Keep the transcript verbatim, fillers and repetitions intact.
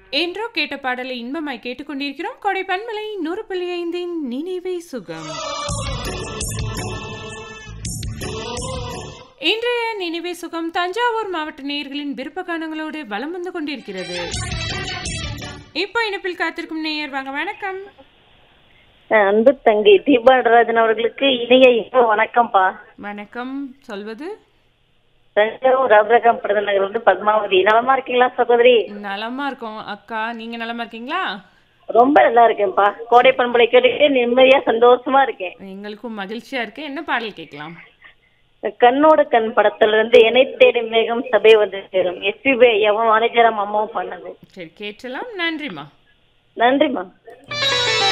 என்றோ கேட்ட பாடலை இன்பமாய் கேட்டுக்கொண்டிருக்கிறோம். கொடை பன்மலை நூறு புள்ளி ஐந்தின் நினைவே சுகம். இன்றைய நினைவே சுகம் தஞ்சாவூர் மாவட்ட நேயர்களின் விருப்ப கானங்களோடு வலம் வந்து கொண்டிருக்கிறது. இப்போ இணைப்பில் காத்திருக்கும் நேயர் வாங்க. வணக்கம். அன்பு தங்கை தீபா நடராஜன் அவர்களுக்கு இனிய இப்போ வணக்கம்ப்பா. வணக்கம். சொல்வது தஞ்சாவூர் ரபரகம் நகர் வந்து பத்மாவதி. நலமா இருக்கீங்களா சகோதரி? நலமா இருக்கோம் அக்கா, நீங்க நலமா இருக்கீங்களா? ரொம்ப நல்லா இருக்கேன்ப்பா. கோடை பண்பலை கேட்டுக்கிட்டு நிம்மதியா சந்தோஷமா இருக்கேன். எங்களுக்கும் மகிழ்ச்சியா இருக்கு. என்ன பாடல் கேட்கலாம்? கண்ணோட கண் படத்துல இருந்து என்னை தேடி மேகம் சபை வந்து சேரும். எஸ்பிபி ஐயாவும் வாணிஜரம் அம்மாவும் பண்ணது. சரி, கேட்டலாம். நன்றிம்மா. நன்றிம்மா.